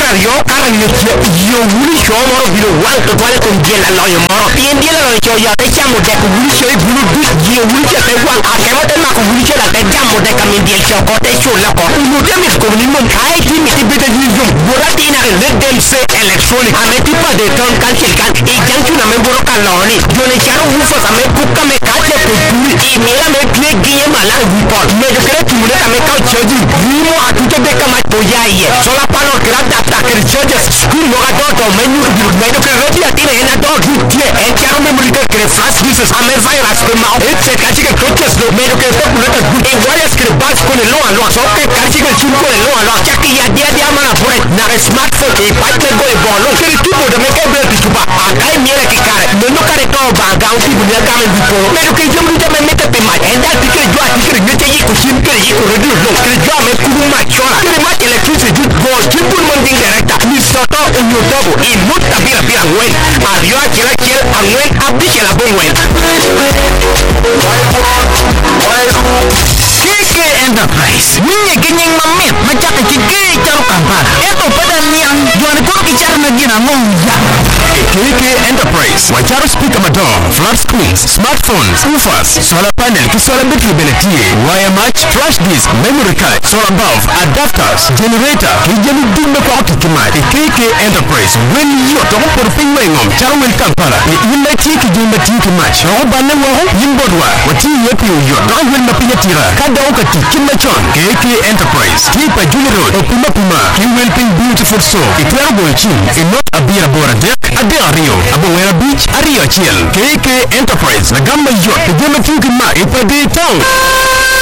yo karan yo wuli show moro bilo wan to wala ko jela lo moro tien dia lo cho ya te chamo de ko wuli show bulu du je wuli che te wan a ke mo te ma ko wuli che la te jamo de ka min dia show ko te show la ko no de mi ko ni mon kai ti mi ti beta ni yo borati na le dem se electronic ame ti pa de ton kan chil kan e jan chu na me boro ka lo ni yo ne charo hu fo sa me ku ka me ka te ko duri e me la me kle giye mala report me de kre tu le ka me ka choji ni mo atu te de ka ma to ya ye so la pa no kra da ta kre choji school no ga do to me ni me de kre rodi ati ne na do du tie e charo me muri ke kre fast business ame virus ko ma e se ka chi ke coaches do me de kre to le ka du e wala skre bas ko ne lo so ke ka chi ke chu ko ne lo cha ki ya dia mana pure na smartphone e pa ke go e bolo ke tu bo de me ke be ti ba ai mi le ki kare no kare to ba ga u ti bu ne ka me du ko me ke jom du me me pe ma e da ti ke jo ati ke ne te yi ko sim ke yi ko redu lo ke jo me ku ma chora ke ma electricity du go ti bu mon ding director mi soto e yo dobo e mutta bira wen ario akira anwen abdi ke la bon wen KK Enterprise minye kenyeng mamit macam kiki caro kampar eto pada niang jual ko kicar na gina ngongya KK Enterprise wacharo speaker mador flat screens smartphones woofers solar panel ki solar battery beleti wire match flash disk memory card solar bulb adapters generator ki jemi dumbe ko otikimati KK Enterprise when you to por pingwe ngom charo wel kampara e imati ki jembe tiki match ro banne wo yimbodwa wati yepi yo do wel na pinyatira kada okati kimachon KK Enterprise Tipa Juni Road Opuma ki welping beautiful so itrabo chin not abira bora dek ade Rio Abowera Beach Ario Chiel KK Enterprise na gamba yo jembe tiki ma ipade town